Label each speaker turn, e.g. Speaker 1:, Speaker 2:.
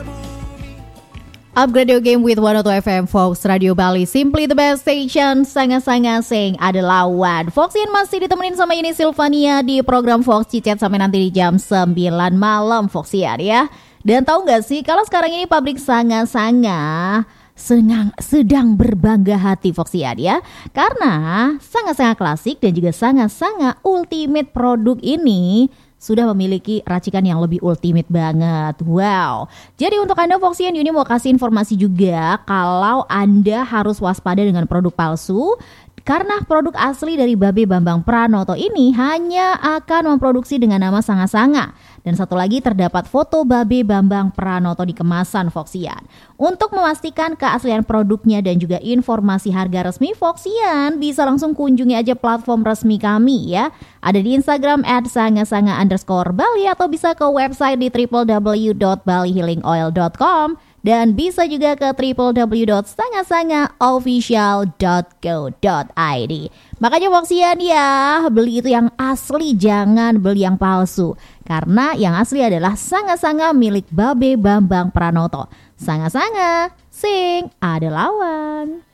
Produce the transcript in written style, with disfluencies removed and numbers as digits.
Speaker 1: Upgrade your game with 102 FM Fox Radio Bali. Simply the best station. Sangat-sangat sing ada lawan. Foxian masih ditemenin sama ini Silvania di program Fox Cicet sampai nanti di jam 9 malam Foxian ya. Dan tahu gak sih kalau sekarang ini pabrik Sanga-Sanga sedang berbangga hati Foxian ya. Karena sangat-sangat klasik dan juga sangat-sangat ultimate produk ini sudah memiliki racikan yang lebih ultimate banget. Wow. Jadi untuk Anda Foxian, Yuni mau kasih informasi juga kalau Anda harus waspada dengan produk palsu. Karena produk asli dari Babe Bambang Pranoto ini hanya akan memproduksi dengan nama Sanga-Sanga. Dan satu lagi terdapat foto Babe Bambang Pranoto di kemasan Foxian. Untuk memastikan keaslian produknya dan juga informasi harga resmi Foxian, bisa langsung kunjungi aja platform resmi kami ya. Ada di Instagram @sanga__bali atau bisa ke website di www.balihealingoil.com. Dan bisa juga ke www.sangasangaofficial.co.id. Makanya Foxian ya, beli itu yang asli, jangan beli yang palsu. Karena yang asli adalah Sanga-Sanga milik Babe Bambang Pranoto. Sanga-Sanga, sing ada lawan.